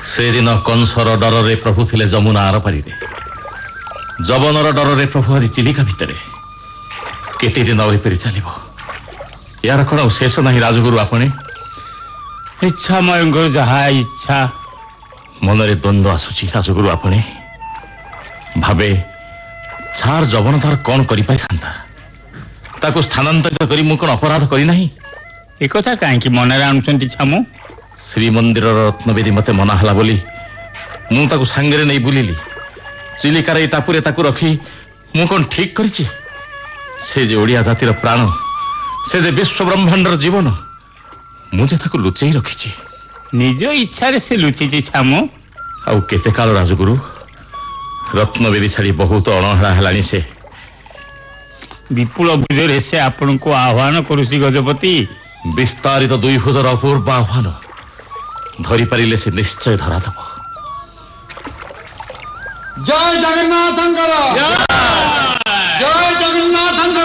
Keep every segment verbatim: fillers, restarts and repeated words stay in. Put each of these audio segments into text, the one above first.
से दिन कंसर डर प्रभु थिले जमुना आर पारी जवनर डर प्रभु आज चिलिका भितर केते दिन होईपरि चलिबो यार कौन शेष नहीं राजगुरु आपणे इच्छा मयंकर जहा इच्छा मनरे द्वंद्व आसुची राजगुरु आपणे भावे छार जवन तार कौन करि पाई थांता ताको स्थानांतरित करी मु कोन अपराध करी नाही एक कथा काहे मनरे आनुचंती छामु श्रीमंदिर रत्नवेदी मते मना हला बोली मु ताको सांगरे नहीं बुलिली चिलिकार ए टापुरे ताको रखी मु कोन ठीक करिछि से जे ओडिया जातिर प्राण से जे विश्व ब्रह्मांडर जीवन मुझे ताको लुचेई रखिछि निज इच्छा रे से लुचेछि छामु आउ केते काल राजगुरु रत्नवेदी छाड़ी बहुत अणहड़ा हेलानी से विपुल भुजर से आपन को आह्वान करुछि गजपति विस्तारित दुई भुजर अपूर्व आह्वान धरी पारिले से निश्चय धरा दब जय जगन्नाथंकर जय जगन्नाथंकर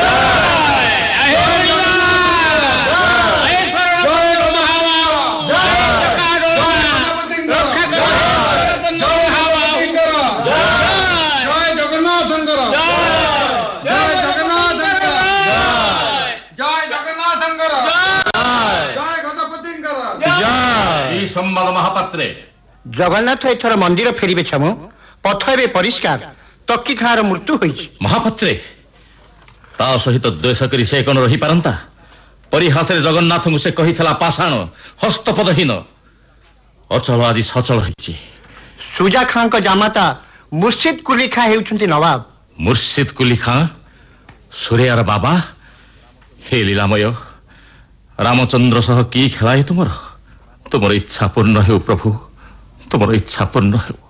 संवाद महापात्रे जगन्नाथ एथर मंदिर फेरिबे छमु पथ एबे परिष्कार तक्की खार मृत्यु होई महापात्रे ता सहित द्वेष करी से कोन रही पारंता परिहास रे जगन्नाथ को से कहिथला पाषाण हस्तपदहीन अचल आदि सचल होईची सुजा खां को जामाता मुर्शिद कुली खां हेउचंती नवाब मुर्शिद कुली खां सूर्यार बाबा हे लीलामय रामचंद्र सह की खेलाए तुमर तुमर इच्छा पूर्ण हो प्रभु तुमर इच्छा पूर्ण हो